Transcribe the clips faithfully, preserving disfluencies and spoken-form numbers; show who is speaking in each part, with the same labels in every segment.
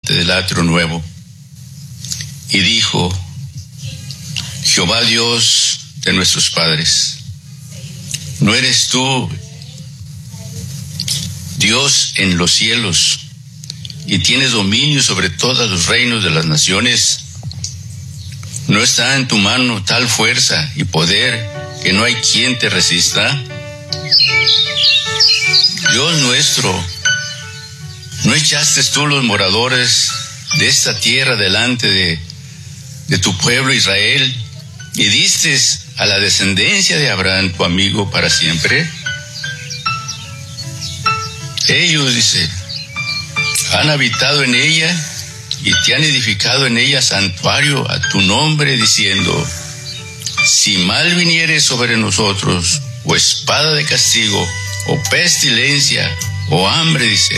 Speaker 1: delante del atrio nuevo. Y dijo: Jehová Dios de nuestros padres, ¿no eres tú Dios en los cielos y tienes dominio sobre todos los reinos de las naciones? ¿No está en tu mano tal fuerza y poder que no hay quien te resista? Dios nuestro, ¿no echaste tú los moradores de esta tierra delante de, de tu pueblo Israel y diste a la descendencia de Abraham tu amigo para siempre? Ellos, dice, han habitado en ella y te han edificado en ella santuario a tu nombre, diciendo: si mal viniere sobre nosotros, o espada de castigo, o pestilencia, o hambre, dice,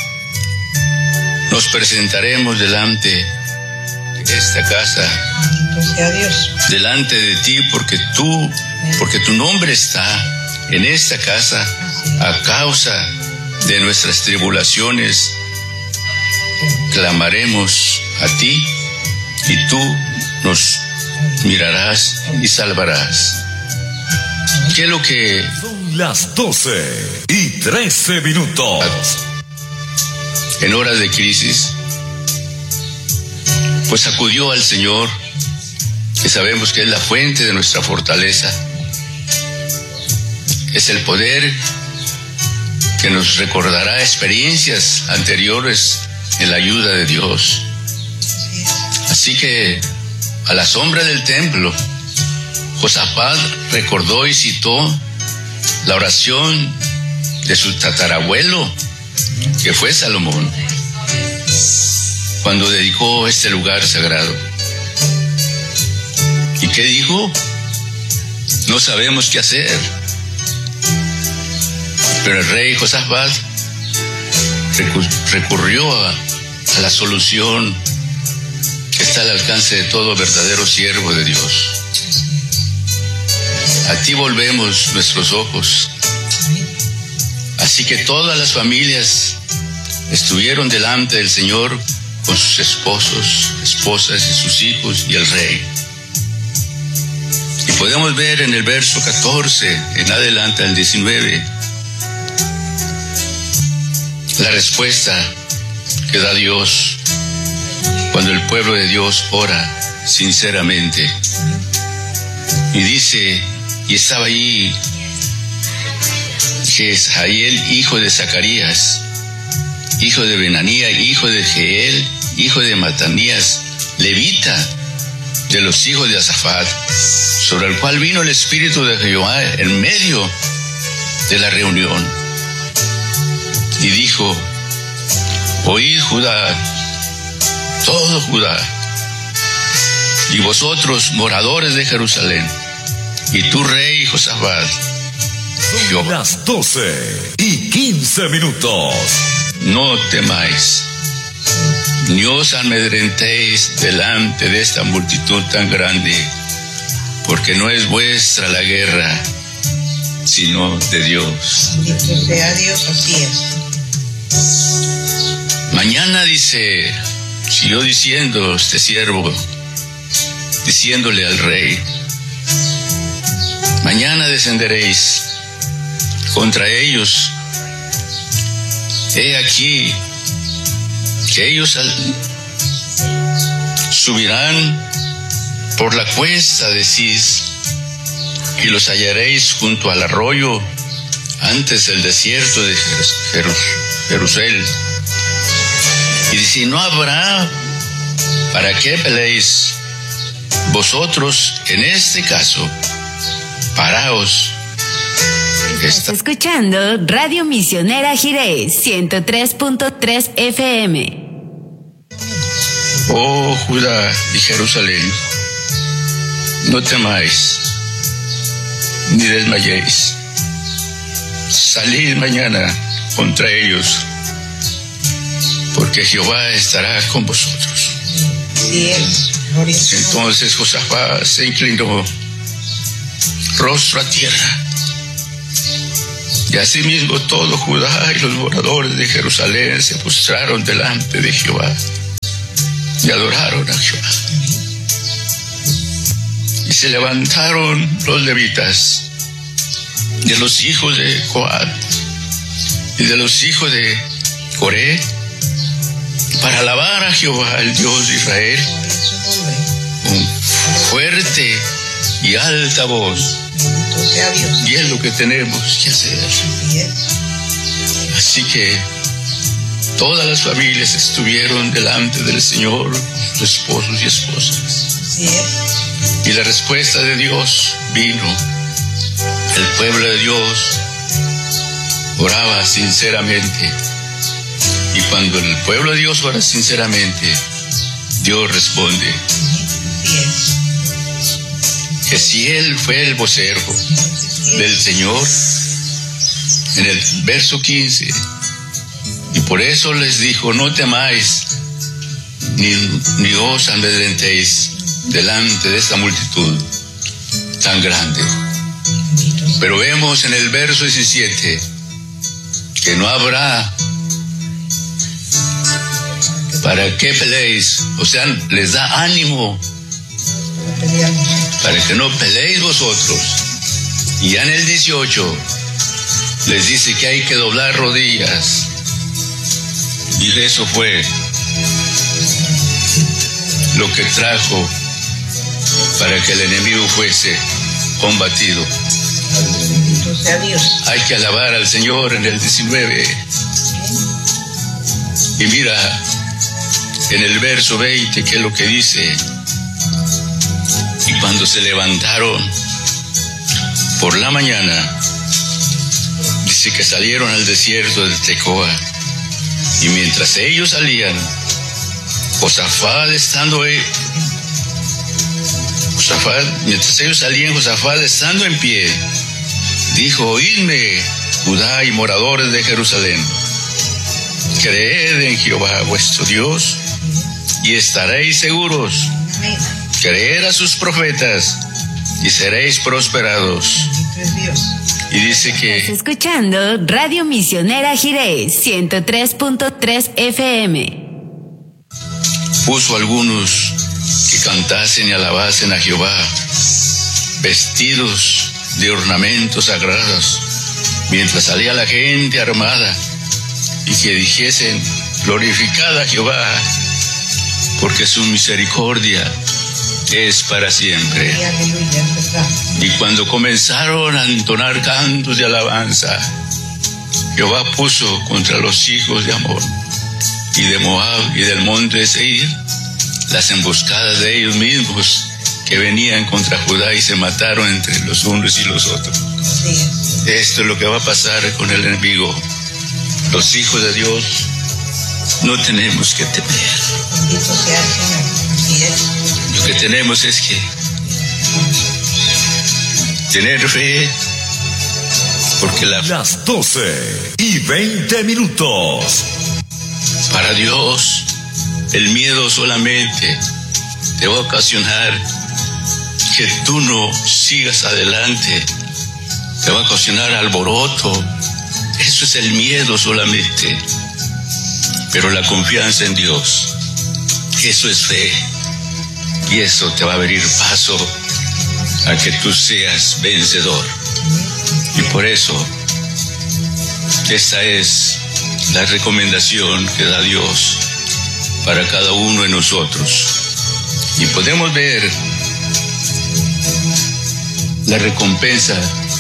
Speaker 1: nos presentaremos delante de esta casa,
Speaker 2: sea Dios,
Speaker 1: delante de ti, porque tú, porque tu nombre está en esta casa, a causa de nuestras tribulaciones. Clamaremos a ti y tú nos mirarás y salvarás. ¿Qué es lo que?
Speaker 3: Son las doce y trece minutos.
Speaker 1: En horas de crisis, pues acudió al Señor, que sabemos que es la fuente de nuestra fortaleza. Es el poder que nos recordará experiencias anteriores en la ayuda de Dios. Así que, a la sombra del templo, Josafat recordó y citó la oración de su tatarabuelo, que fue Salomón, cuando dedicó este lugar sagrado. ¿Y qué dijo? No sabemos qué hacer. Pero el rey Josafat recurrió a, a la solución que está al alcance de todo verdadero siervo de Dios. A ti volvemos nuestros ojos. Así que todas las familias estuvieron delante del Señor con sus esposos, esposas y sus hijos y el rey. Y podemos ver en el verso catorce en adelante al diecinueve la respuesta que da Dios cuando el pueblo de Dios ora sinceramente. Y dice: y estaba allí Jezael, hijo de Zacarías, hijo de Benanía, hijo de Jeiel, hijo de Matanías, levita, de los hijos de Asafat, sobre el cual vino el Espíritu de Jehová en medio de la reunión. Y dijo: oíd Judá, todo Judá, y vosotros moradores de Jerusalén, y tú rey Josafat,
Speaker 3: son las doce y quince minutos.
Speaker 1: No temáis, ni os amedrentéis delante de esta multitud tan grande, porque no es vuestra la guerra, sino de Dios.
Speaker 2: Bendito sea Dios, así es.
Speaker 1: Mañana, dice, siguió diciendo este siervo, diciéndole al rey: mañana descenderéis contra ellos. He aquí que ellos subirán por la cuesta de Cis, y los hallaréis junto al arroyo, antes del desierto de Jerusalén. Y dice: no habrá para qué peleéis vosotros en este caso. Paraos.
Speaker 4: Estás Esta... escuchando Radio Misionera Jireh ciento tres punto tres F M.
Speaker 1: Oh Judá y Jerusalén, no temáis ni desmayéis. Salid mañana contra ellos, porque Jehová estará con vosotros. Entonces Josafat se inclinó rostro a tierra, y asimismo todo Judá y los moradores de Jerusalén se postraron delante de Jehová. y adoraron a Jehová. Y se levantaron los levitas de los hijos de Coat y de los hijos de Coré para alabar a Jehová, el Dios de Israel, con fuerte y alta voz. Y es lo que tenemos que hacer. Así que todas las familias estuvieron delante del Señor, sus esposos y esposas. Y la respuesta de Dios vino. El pueblo de Dios oraba sinceramente. Y cuando el pueblo de Dios ora sinceramente, Dios responde. Que si Él fue el vocero del Señor, en el verso quince, y por eso les dijo, no temáis, ni, ni os amedrentéis delante de esta multitud tan grande. Pero vemos en el verso diecisiete que no habrá para que peleéis, o sea, les da ánimo para que no peleéis vosotros. Y ya en el dieciocho les dice que hay que doblar rodillas, y eso fue lo que trajo para que el enemigo fuese combatido.
Speaker 2: Bendito sea Dios.
Speaker 1: Hay que alabar al Señor en el diecinueve. Y mira en el verso veinte que es lo que dice. Y cuando se levantaron por la mañana, dice que salieron al desierto de Tecoa. Y mientras ellos salían, Josafat estando ahí, Josafat, mientras ellos salían, Josafat estando en pie, dijo, oídme, Judá y moradores de Jerusalén, creed en Jehová vuestro Dios y estaréis seguros, creed a sus profetas y seréis prosperados. Y dice que
Speaker 4: estás escuchando Radio Misionera Jirés ciento tres punto tres F M.
Speaker 1: Puso algunos que cantasen y alabasen a Jehová, vestidos de ornamentos sagrados, mientras salía la gente armada, y que dijesen, glorificad a Jehová, porque su misericordia es para siempre. Y cuando comenzaron a entonar cantos de alabanza, Jehová puso contra los hijos de Amón y de Moab y del monte de Seir las emboscadas de ellos mismos que venían contra Judá, y se mataron entre los unos y los otros. Esto es lo que va a pasar con el enemigo. Los hijos de Dios no tenemos que temer. Lo que tenemos es que tener fe, porque la
Speaker 3: Las doce y veinte minutos.
Speaker 1: Para Dios, el miedo solamente te va a ocasionar que tú no sigas adelante, te va a ocasionar alboroto. Eso es el miedo solamente. Pero la confianza en Dios, eso es fe, y eso te va a abrir paso a que tú seas vencedor. Y por eso, esta es la recomendación que da Dios para cada uno de nosotros. Y podemos ver la recompensa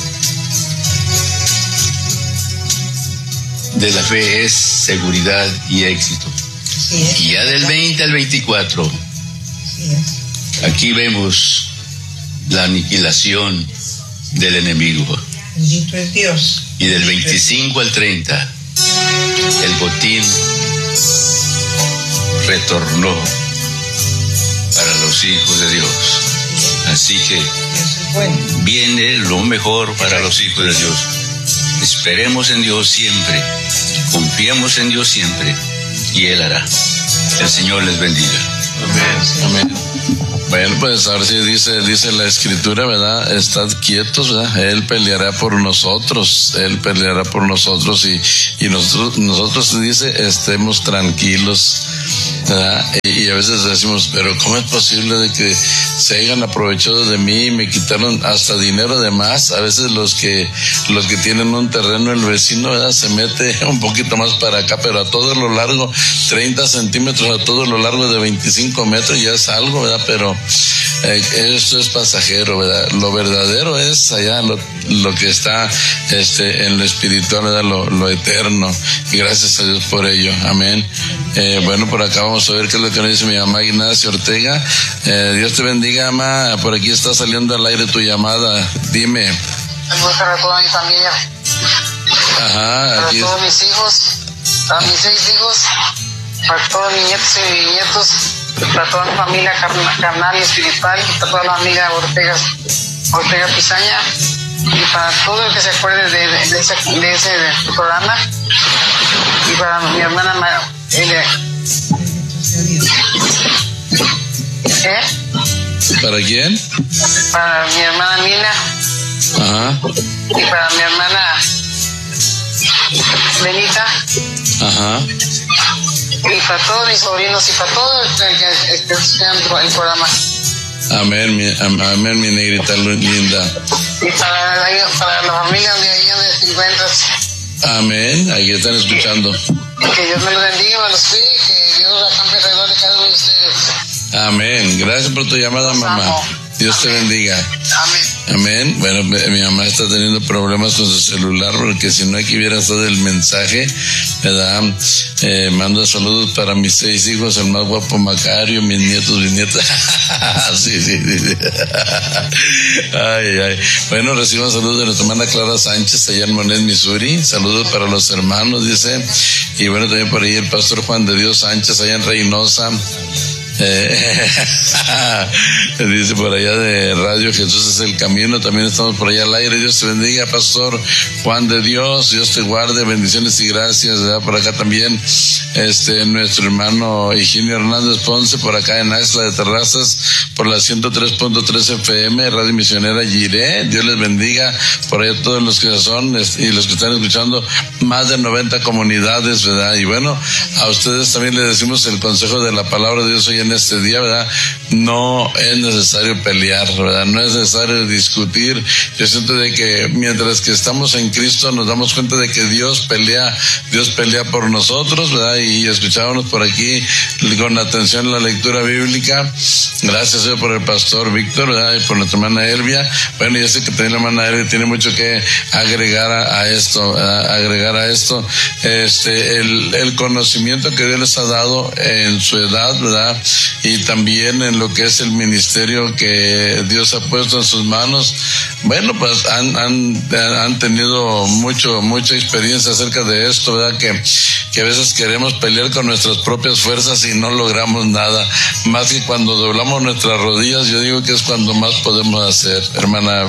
Speaker 1: de la fe es seguridad y éxito. Y ya del veinte al veinticuatro, aquí vemos la aniquilación del enemigo.
Speaker 2: Bendito es Dios.
Speaker 1: Y del veinticinco al treinta, el botín retornó para los hijos de Dios. Así que viene lo mejor para los hijos de Dios. Esperemos en Dios siempre, confiemos en Dios siempre, y Él hará. El Señor les bendiga.
Speaker 5: Amén, amén. Bueno, pues ahora sí dice, dice la Escritura, ¿verdad? Estad quietos, ¿verdad? Él peleará por nosotros, Él peleará por nosotros, y, y nosotros, nosotros dice, estemos tranquilos, ¿verdad? Y, y a veces decimos, pero ¿cómo es posible de que se hayan aprovechado de mí y me quitaron hasta dinero de más? A veces los que los que tienen un terreno, el vecino, ¿verdad?, se mete un poquito más para acá, pero a todo lo largo, treinta centímetros, a todo lo largo de veinticinco metros, ya es algo, ¿verdad? Pero eh, esto es pasajero, ¿verdad? Lo verdadero es allá, lo, lo que está este en lo espiritual, ¿verdad? Lo, lo eterno. Y gracias a Dios por ello. Amén. Eh, bueno, por acá vamos a ver qué es lo que nos dice mi mamá Ignacia Ortega. Eh, Dios te bendiga, mamá. Por aquí está saliendo al aire tu llamada. Dime.
Speaker 6: Saludos para toda mi familia.
Speaker 5: Ajá.
Speaker 6: Para
Speaker 5: Aquí
Speaker 6: todos mis hijos, para mis seis hijos, para todos mis nietos y mis nietos, para toda mi familia carnal y espiritual, para toda la familia Ortega, Ortega Pizaña, y para todo el que se acuerde de, de, de, ese, de ese programa, y para mi hermana María. ¿Eh?
Speaker 5: ¿Para quién?
Speaker 6: Para mi hermana Nina.
Speaker 5: Ajá.
Speaker 6: Y para mi hermana Benita.
Speaker 5: Ajá.
Speaker 6: Y para todos mis sobrinos y para todo el que esté escuchando el programa.
Speaker 5: Amén, mi, amén, mi negrita linda.
Speaker 6: Y para, para la familia de ahí donde te encuentras.
Speaker 5: Amén, aquí están escuchando.
Speaker 6: Que Dios me los bendiga, me los cuide, que Dios los acampe alrededor de cada uno de ustedes.
Speaker 5: Amén, gracias por tu llamada, los mamá. Amo. Dios Amén. Te bendiga.
Speaker 6: Amén.
Speaker 5: Amén. Bueno, mi mamá está teniendo problemas con su celular, porque si no aquí hubiera estado el mensaje, ¿verdad? Eh, mando saludos para mis seis hijos, el más guapo Macario, mis nietos, mis nietas. sí, sí, sí, sí. ay, ay. Bueno, reciban saludos de nuestra hermana Clara Sánchez, allá en Monet, Missouri. Saludos para los hermanos, dice. Y bueno, también por ahí el pastor Juan de Dios Sánchez, allá en Reynosa. Eh, dice por allá de Radio Jesús es el camino, también estamos por allá al aire. Dios te bendiga, pastor Juan de Dios, Dios te guarde, bendiciones y gracias, ¿verdad? Por acá también este nuestro hermano Higinio Hernández Ponce, por acá en Axtla de Terrazas, por la ciento tres punto tres F M, Radio Misionera Jiré. Dios les bendiga por allá todos los que son y los que están escuchando, más de noventa comunidades, ¿verdad? Y bueno, a ustedes también les decimos el consejo de la palabra de Dios hoy en este día, ¿verdad? No es necesario pelear, ¿verdad? No es necesario discutir. Yo siento de que mientras que estamos en Cristo nos damos cuenta de que Dios pelea, Dios pelea por nosotros, ¿verdad? Y escuchábamos por aquí con atención la lectura bíblica. Gracias Dios por el pastor Víctor, ¿verdad? Y por nuestra hermana Elvia. Bueno, yo sé que también la hermana Elvia tiene mucho que agregar a, a esto, ¿verdad? Agregar a esto, este, el, el conocimiento que Dios les ha dado en su edad, ¿verdad? Y también en lo que es el ministerio que Dios ha puesto en sus manos. Bueno, pues han, han, han tenido mucho, mucha experiencia acerca de esto, ¿verdad? Que, que a veces queremos pelear con nuestras propias fuerzas y no logramos nada. Más que cuando doblamos nuestras rodillas, yo digo que es cuando más podemos hacer, hermana.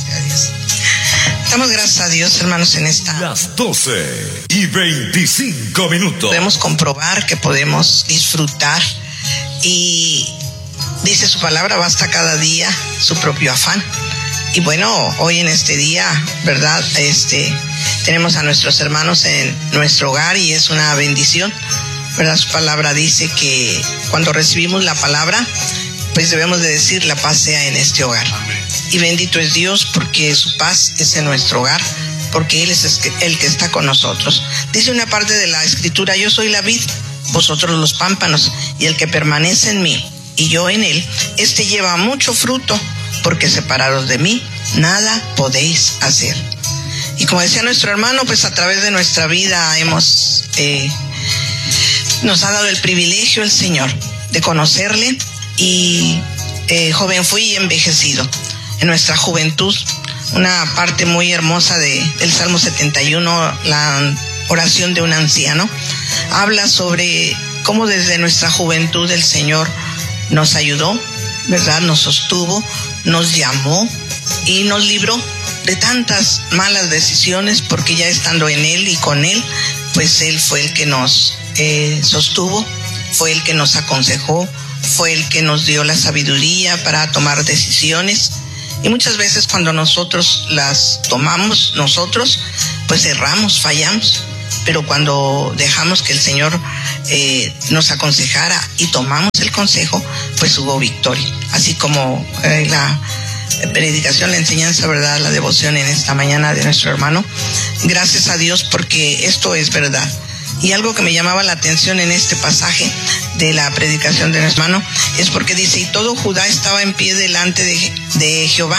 Speaker 2: Damos gracias a Dios, hermanos, en esta.
Speaker 3: Las doce y veinticinco minutos.
Speaker 2: Podemos comprobar que podemos disfrutar. Y dice su palabra, basta cada día su propio afán. Y bueno, hoy en este día, ¿verdad? Este, tenemos a nuestros hermanos en nuestro hogar y es una bendición, ¿verdad? Su palabra dice que cuando recibimos la palabra, pues debemos de decir la paz sea en este hogar. Y bendito es Dios porque su paz es en nuestro hogar, porque Él es el que está con nosotros. Dice una parte de la escritura, yo soy la vid, vosotros los pámpanos, y el que permanece en mí y yo en él, este lleva mucho fruto, porque separados de mí nada podéis hacer. Y como decía nuestro hermano, pues a través de nuestra vida hemos eh, nos ha dado el privilegio el Señor de conocerle, y eh, joven fui y envejecido. En nuestra juventud, una parte muy hermosa de, del Salmo setenta y uno, la oración de un anciano, habla sobre cómo desde nuestra juventud el Señor nos ayudó, ¿verdad? Nos sostuvo, nos llamó y nos libró de tantas malas decisiones, porque ya estando en Él y con Él, pues Él fue el que nos eh, sostuvo, fue el que nos aconsejó, fue el que nos dio la sabiduría para tomar decisiones. Y muchas veces cuando nosotros las tomamos, nosotros, pues erramos, fallamos. pero cuando dejamos que el Señor eh, nos aconsejara y tomamos el consejo, pues hubo victoria. Así como eh, la predicación, la enseñanza, ¿verdad?, la devoción en esta mañana de nuestro hermano. Gracias a Dios porque esto es verdad. Y algo que me llamaba la atención en este pasaje de la predicación de nuestro hermano es porque dice, y todo Judá estaba en pie delante de, de Jehová,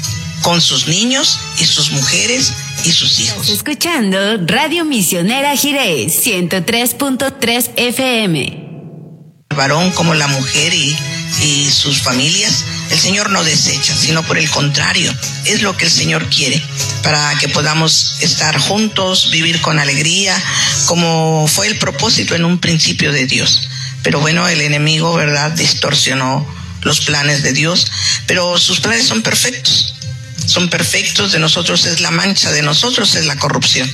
Speaker 2: con sus niños y sus mujeres y sus hijos.
Speaker 4: Escuchando Radio Misionera Jiré, ciento tres punto tres F M.
Speaker 2: El varón como la mujer y, y sus familias, el Señor no desecha, sino por el contrario, es lo que el Señor quiere, para que podamos estar juntos, vivir con alegría, como fue el propósito en un principio de Dios. Pero bueno, el enemigo, ¿verdad?, distorsionó los planes de Dios, pero sus planes son perfectos. Son perfectos, de nosotros es la mancha, de nosotros es la corrupción.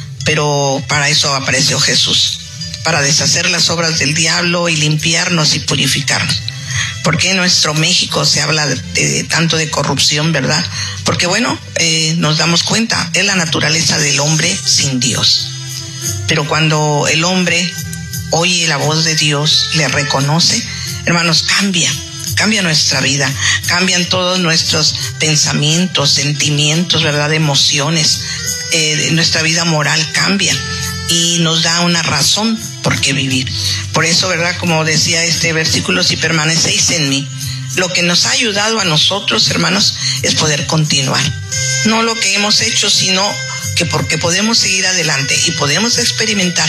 Speaker 2: Pero para eso apareció Jesús, para deshacer las obras del diablo y limpiarnos y purificarnos. ¿Por qué en nuestro México se habla de, de, tanto de corrupción, verdad? Porque bueno, eh, nos damos cuenta, es la naturaleza del hombre sin Dios. Pero cuando el hombre oye la voz de Dios, le reconoce, hermanos, cambia. Cambia nuestra vida, cambian todos nuestros pensamientos, sentimientos, ¿verdad?, emociones, eh, nuestra vida moral cambia y nos da una razón por qué vivir. Por eso, ¿verdad?, como decía este versículo, si permanecéis en mí, lo que nos ha ayudado a nosotros, hermanos, es poder continuar. No lo que hemos hecho, sino que porque podemos seguir adelante y podemos experimentar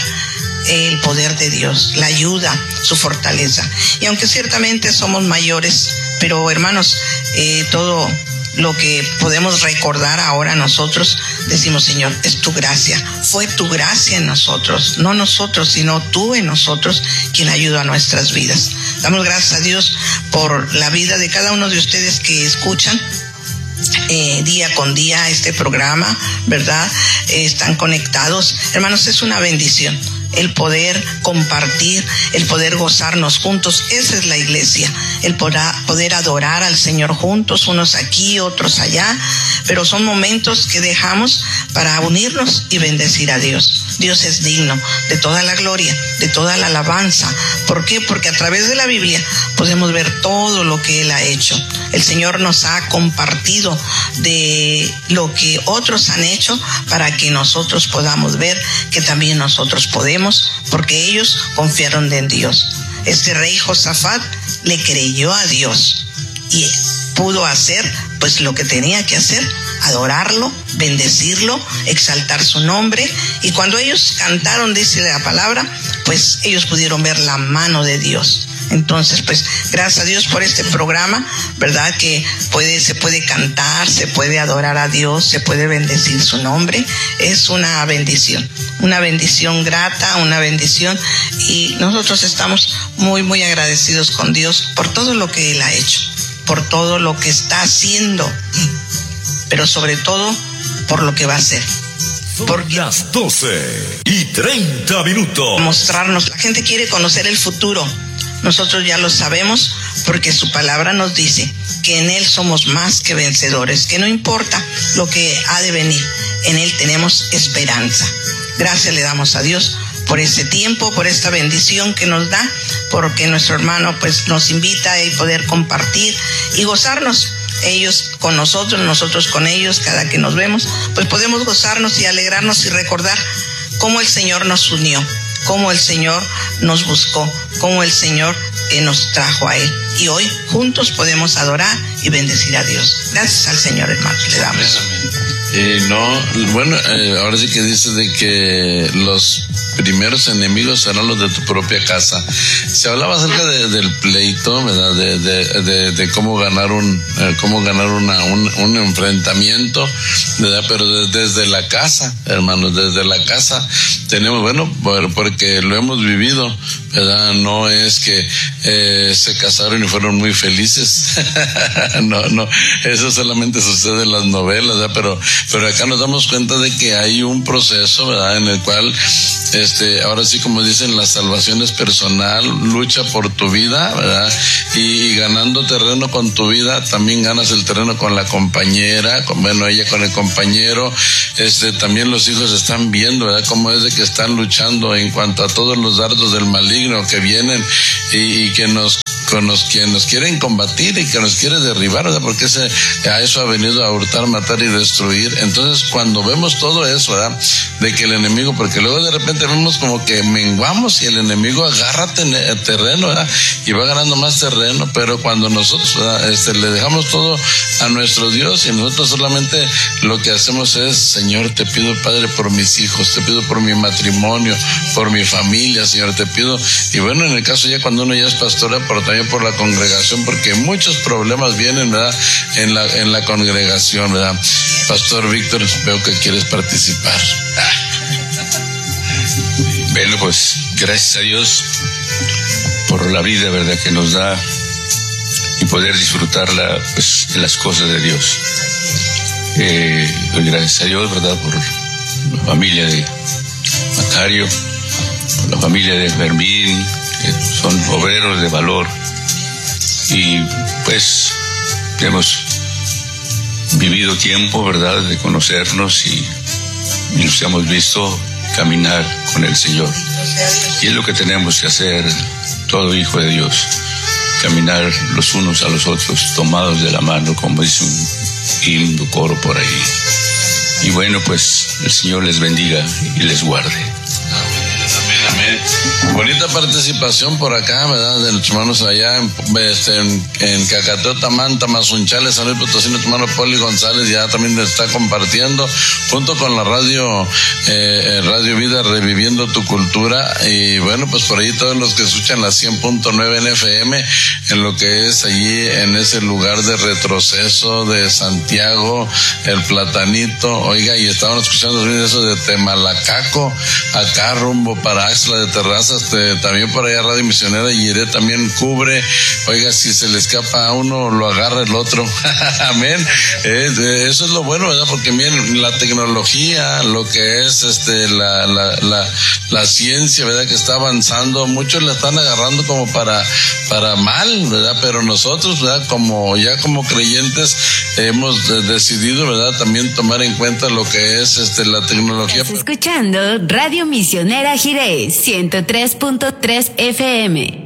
Speaker 2: el poder de Dios, la ayuda, su fortaleza. Y aunque ciertamente somos mayores, pero hermanos, eh, todo lo que podemos recordar ahora nosotros, decimos, Señor, es tu gracia, fue tu gracia en nosotros, no nosotros, sino tú en nosotros, quien ayuda a nuestras vidas. Damos gracias a Dios por la vida de cada uno de ustedes que escuchan Eh, día con día este programa, ¿verdad? Eh, están conectados. Hermanos, es una bendición el poder compartir, el poder gozarnos juntos. Esa es la iglesia, el poder adorar al Señor juntos, unos aquí, otros allá, pero son momentos que dejamos para unirnos y bendecir a Dios. Dios es digno de toda la gloria, de toda la alabanza. ¿Por qué? Porque a través de la Biblia podemos ver todo lo que Él ha hecho. El Señor nos ha compartido de lo que otros han hecho para que nosotros podamos ver que también nosotros podemos, porque ellos confiaron en Dios. Este rey Josafat le creyó a Dios y pudo hacer pues lo que tenía que hacer, adorarlo, bendecirlo, exaltar su nombre. Y cuando ellos cantaron, dice la palabra, pues ellos pudieron ver la mano de Dios. Entonces, pues, gracias a Dios por este programa, ¿verdad? Que puede, se puede cantar, se puede adorar a Dios, se puede bendecir su nombre. Es una bendición, una bendición grata, una bendición. Y nosotros estamos muy, muy agradecidos con Dios por todo lo que Él ha hecho, por todo lo que está haciendo, pero sobre todo por lo que va a hacer.
Speaker 3: Por las doce y treinta minutos.
Speaker 2: Mostrarnos, la gente quiere conocer el futuro. Nosotros ya lo sabemos porque su palabra nos dice que en Él somos más que vencedores, que no importa lo que ha de venir, en Él tenemos esperanza. Gracias le damos a Dios por este tiempo, por esta bendición que nos da, porque nuestro hermano pues nos invita a poder compartir y gozarnos. Ellos con nosotros, nosotros con ellos, cada que nos vemos, pues podemos gozarnos y alegrarnos y recordar cómo el Señor nos unió, cómo el Señor nos buscó, cómo el Señor eh, nos trajo a Él. Y hoy juntos podemos adorar y bendecir a Dios. Gracias al Señor, hermanos, le damos.
Speaker 5: Eh, no, bueno, eh, ahora sí que dices de que los primeros enemigos serán los de tu propia casa. Se hablaba acerca de, del pleito, ¿verdad? De, de, de, de cómo ganar un, eh, cómo ganar una, un, un enfrentamiento, ¿verdad? Pero de, desde la casa, hermanos, desde la casa tenemos, bueno, porque lo hemos vivido, ¿verdad? No es que eh, se casaron y fueron muy felices. no, no, eso solamente sucede en las novelas, ¿verdad? Pero, pero acá nos damos cuenta de que hay un proceso, ¿verdad? En el cual, este, ahora sí, como dicen, la salvación es personal, lucha por tu vida, ¿verdad? Y, y ganando terreno con tu vida, también ganas el terreno con la compañera, con, bueno, ella con el compañero. Este, también los hijos están viendo, ¿verdad? Cómo es de que están luchando en cuanto a todos los dardos del maligno que vienen y, y que nos con los que nos quieren combatir y que nos quiere derribar, ¿verdad? Porque ese, a eso ha venido a hurtar, matar y destruir. Entonces, cuando vemos todo eso, ¿verdad? De que el enemigo, porque luego de repente vemos como que menguamos y el enemigo agarra ten- terreno, ¿verdad? Y va ganando más terreno, pero cuando nosotros, ¿verdad? Este, le dejamos todo a nuestro Dios y nosotros solamente lo que hacemos es, Señor, te pido, Padre, por mis hijos, te pido por mi matrimonio, por mi familia, Señor, te pido. Y bueno, en el caso ya cuando uno ya es pastora, pero también por la congregación, porque muchos problemas vienen, ¿verdad? En la, en la congregación, ¿verdad? Pastor Víctor, veo que quieres participar.
Speaker 1: Bueno, pues gracias a Dios por la vida, ¿verdad?, que nos da y poder disfrutarla, pues, en las cosas de Dios. Eh, doy gracias a Dios, ¿verdad?, por la familia de Macario, por la familia de Fermín, que son obreros de valor. Y pues hemos vivido tiempo, ¿verdad?, de conocernos y, y nos hemos visto caminar con el Señor. Y es lo que tenemos que hacer, todo hijo de Dios, caminar los unos a los otros, tomados de la mano, como dice un himno, coro por ahí. Y bueno, pues el Señor les bendiga y les guarde.
Speaker 5: Amén, amén. Bonita participación por acá, ¿verdad? De nuestros hermanos allá en, este, en, en Cacateo, Tamán, Tamazunchales, San Luis Potosí, nuestro hermano Poli González ya también está compartiendo, junto con la radio, eh, Radio Vida, Reviviendo tu Cultura. Y bueno, pues por ahí todos los que escuchan la cien punto nueve en F M, en lo que es allí, en ese lugar de retroceso de Santiago, el Platanito, oiga, y estaban escuchando eso de Temalacaco, acá rumbo para Axla de Terrazas, te, también por allá Radio Misionera y Iré también cubre. Oiga, si se le escapa a uno, lo agarra el otro. Amén. Eh, eso es lo bueno, ¿verdad? Porque miren, la tecnología, lo que es este la, la, la, la ciencia, ¿verdad?, que está avanzando, muchos la están agarrando como para, para mal, ¿verdad? Pero nosotros, ¿verdad?, como ya como creyentes, hemos de, decidido, ¿verdad?, también tomar en cuenta lo que es este la tecnología.
Speaker 4: Estás escuchando Radio Misionera Jirés, ciento tres punto tres F M.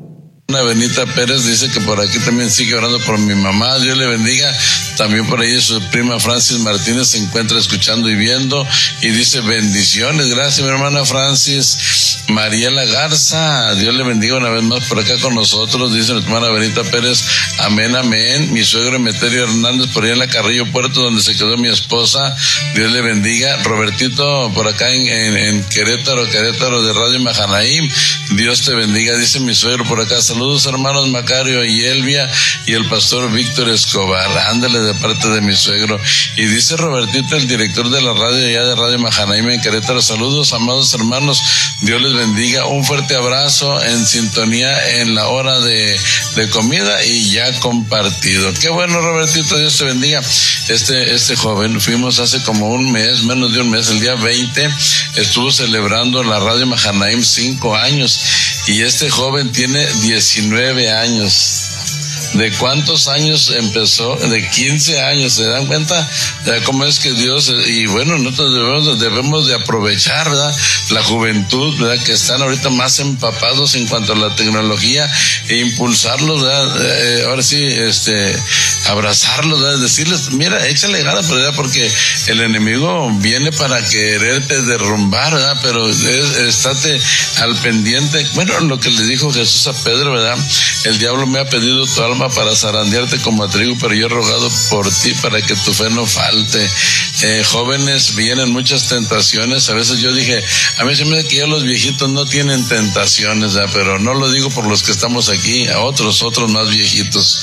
Speaker 5: Ana Benita Pérez dice que por aquí también sigue orando por mi mamá, Dios le bendiga. También por ahí su prima Francis Martínez se encuentra escuchando y viendo y dice bendiciones. Gracias, mi hermana Francis. Mariela Garza, Dios le bendiga una vez más por acá con nosotros, dice nuestra hermana Benita Pérez. Amén, amén. Mi suegro Emeterio Hernández por ahí en la Carrillo Puerto, donde se quedó mi esposa, Dios le bendiga. Robertito por acá en, en, en Querétaro, Querétaro de Radio Mahanaim, Dios te bendiga, dice mi suegro por acá. Saludos, hermanos Macario y Elvia y el pastor Víctor Escobar, ándale de parte de mi suegro. Y dice Robertito, el director de la radio ya de Radio Mahanaim en Querétaro, saludos, amados hermanos, Dios les bendiga, un fuerte abrazo en sintonía en la hora de, de comida y ya compartido. Qué bueno, Robertito, Dios te bendiga. Este, este joven, fuimos hace como un mes, menos de un mes, el día veinte, estuvo celebrando la Radio Mahanaim cinco años y este joven tiene diecinueve años. ¿De cuántos años empezó? De quince años, ¿se dan cuenta? De cómo es que Dios, y bueno, nosotros debemos, debemos de aprovechar, ¿verdad?, la juventud, ¿verdad?, que están ahorita más empapados en cuanto a la tecnología e impulsarlos, ¿verdad? Eh, ahora sí, este, abrazarlos, ¿verdad?, decirles, mira, échale ganas, ¿verdad?, porque el enemigo viene para quererte derrumbar, ¿verdad?, pero es, estate al pendiente. Bueno, lo que le dijo Jesús a Pedro, ¿verdad?, el diablo me ha pedido tu alma para zarandearte como a trigo, pero yo he rogado por ti para que tu fe no falte. Eh, jóvenes, vienen muchas tentaciones. A veces yo dije, a mí se me dice que ya los viejitos no tienen tentaciones, ¿verdad? Pero no lo digo por los que estamos aquí, a otros, otros más viejitos,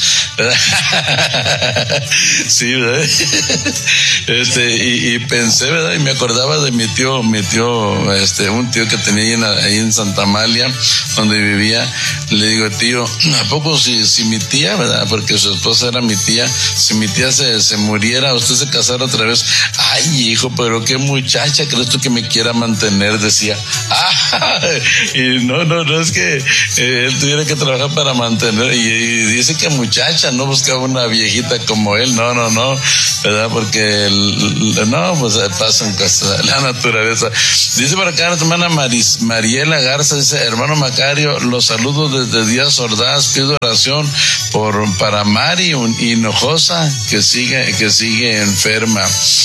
Speaker 5: ¿verdad? Sí, ¿verdad? Este, y, y pensé, ¿verdad? Y me acordaba de mi tío, mi tío, este, un tío que tenía ahí en, ahí en Santa Amalia, donde vivía. Le digo, tío, ¿a poco si, si mi tía, verdad? Porque su esposa era mi tía, si mi tía se, se muriera, usted se casara otra vez? Ay, hijo, pero qué muchacha, ¿crees tú que me quiera mantener? Decía. Ah, y no, no, no es que eh, él tuviera que trabajar para mantener, y, y dice que muchacha, no buscaba una viejita como él, no, no, no, ¿verdad? Porque el, no, pues pasan cosas, la naturaleza. Dice por acá nuestra hermana Maris, Mariela Garza, dice, hermano Macario, los saludos desde Díaz Ordaz, pido oración por, para Mari Hinojosa, que sigue, que sigue enferma.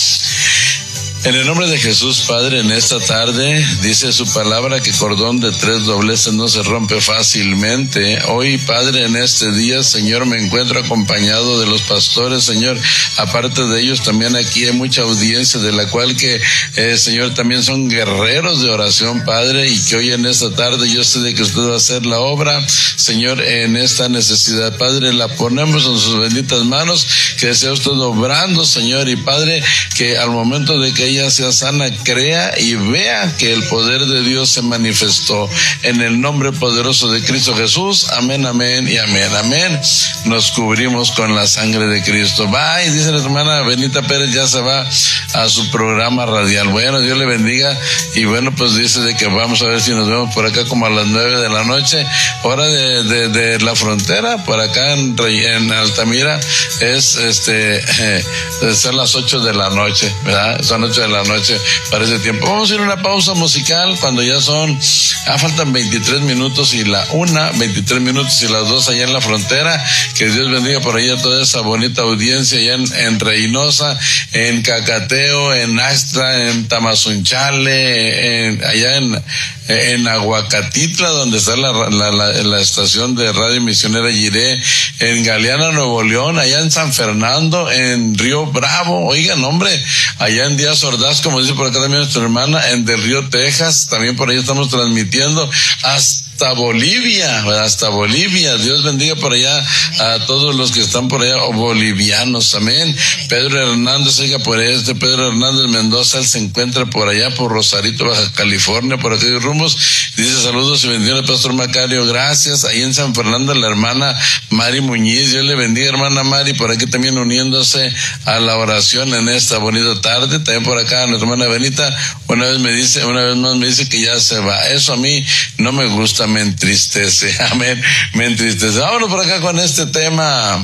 Speaker 5: En el nombre de Jesús, Padre, en esta tarde, dice su palabra que cordón de tres dobleces no se rompe fácilmente. Hoy, Padre, en este día, Señor, me encuentro acompañado de los pastores, Señor. Aparte de ellos, también aquí hay mucha audiencia, de la cual que, eh, Señor, también son guerreros de oración, Padre, y que hoy en esta tarde yo sé de que usted va a hacer la obra, Señor, en esta necesidad. Padre, la ponemos en sus benditas manos, que sea usted obrando, Señor, y Padre, que al momento de que ella sea sana, crea y vea que el poder de Dios se manifestó. En el nombre poderoso de Cristo Jesús, amén, amén y amén, amén. Nos cubrimos con la sangre de Cristo. Bye, dice la hermana Benita Pérez, ya se va a su programa radial. Bueno, Dios le bendiga, y bueno, pues dice de que vamos a ver si nos vemos por acá como a las nueve de la noche, hora de, de, de la frontera, por acá en, en Altamira, es este, eh, son las ocho de la noche, ¿verdad? Son ocho de la noche para ese tiempo. Vamos a ir a una pausa musical cuando ya son, ah, faltan veintitrés minutos y la una, veintitrés minutos y las dos allá en la frontera. Que Dios bendiga por allá toda esa bonita audiencia allá en, en Reynosa, en Cacateo, en Axtra, en Tamazunchale, en, allá en, en Aguacatitla, donde está la, la, la, la estación de Radio Misionera Jiré, en Galeana, Nuevo León, allá en San Fernando, en Río Bravo, oigan, hombre, allá en Díaz Ordaz, como dice por acá también nuestra hermana, en Del Río, Texas, también por ahí estamos transmitiendo hasta Bolivia, hasta Bolivia. Dios bendiga por allá a todos los que están por allá, o bolivianos, amén. Pedro Hernández, oiga, por este Pedro Hernández Mendoza, él se encuentra por allá, por Rosarito, Baja California, por aquellos rumbos. Dice pastor, y bendiciones, Pastor Macario, gracias. Ahí en San Fernando, la hermana Mari Muñiz, Dios le bendiga, hermana Mari, por aquí también uniéndose a la oración en esta bonita tarde. También por acá nuestra hermana Benita, una vez me dice, una vez más me dice que ya se va. Eso a mí no me gusta, me entristece, amén, me entristece. Vámonos por acá con este tema.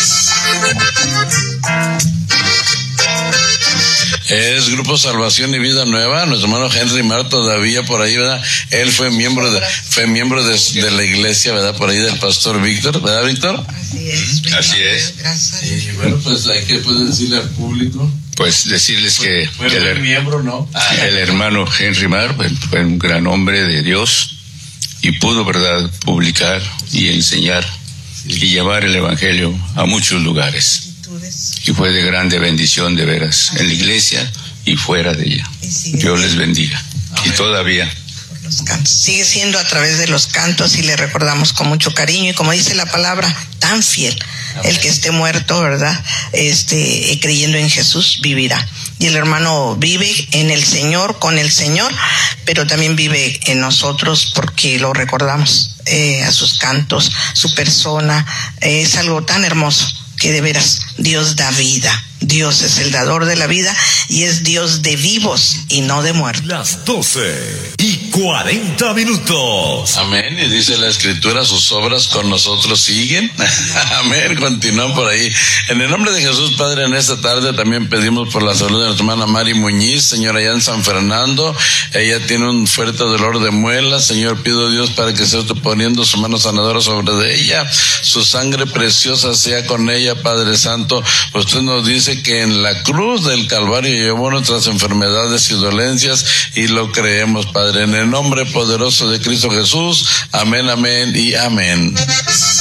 Speaker 5: Es Grupo Salvación y Vida Nueva, nuestro hermano Henry Mar todavía por ahí, ¿verdad? Él fue miembro de, fue miembro de, de la iglesia, ¿verdad? Por ahí del pastor Víctor, ¿verdad, Víctor?
Speaker 2: Así es.
Speaker 1: Así es.
Speaker 2: Gracias.
Speaker 5: Y bueno, pues hay que puede decirle al público.
Speaker 1: Pues decirles que,
Speaker 5: Fue
Speaker 1: que
Speaker 5: el
Speaker 1: el,
Speaker 5: miembro, ¿no?
Speaker 1: el hermano Henry Mar fue un gran hombre de Dios y pudo, ¿verdad?, publicar y enseñar y llevar el evangelio a muchos lugares. Y fue de grande bendición, de veras, en la iglesia y fuera de ella. Dios les bendiga. Y todavía.
Speaker 2: Los cantos. Sigue siendo a través de los cantos, y le recordamos con mucho cariño, y como dice la palabra, tan fiel. El que esté muerto, ¿verdad? Este, creyendo en Jesús, vivirá. Y el hermano vive en el Señor, con el Señor, pero también vive en nosotros porque lo recordamos, eh, a sus cantos, su persona. Eh, es algo tan hermoso que de veras Dios da vida. Dios es el dador de la vida y es Dios de vivos y no de muertos.
Speaker 3: Las doce y cuarenta minutos.
Speaker 5: Amén. Y dice la Escritura, sus obras con nosotros siguen. Amén. Continúan por ahí. En el nombre de Jesús, Padre, en esta tarde también pedimos por la salud de nuestra hermana Mari Muñiz, Señor, allá en San Fernando. Ella tiene un fuerte dolor de muela. Señor, pido a Dios para que se esté poniendo su mano sanadora sobre de ella. Su sangre preciosa sea con ella, Padre Santo. Usted nos dice que en la cruz del Calvario llevó nuestras enfermedades y dolencias, y lo creemos, Padre, en el nombre poderoso de Cristo Jesús. Amén, amén y amén.